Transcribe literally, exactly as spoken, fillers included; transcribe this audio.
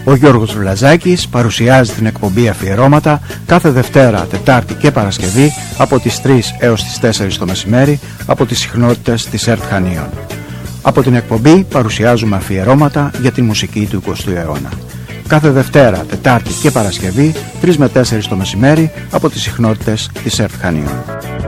Ο Γιώργος Βλαζάκης παρουσιάζει την εκπομπή Αφιερώματα κάθε Δευτέρα, Τετάρτη και Παρασκευή από τις τρεις έως τις τέσσερις το μεσημέρι από τις συχνότητες της ΕΡΤ Χανίων. Από την εκπομπή παρουσιάζουμε αφιερώματα για τη μουσική του εικοστού αιώνα. Κάθε Δευτέρα, Τετάρτη και Παρασκευή, τρεις με τέσσερις το μεσημέρι από τις συχνότητες της ΕΡΤ Χανίων.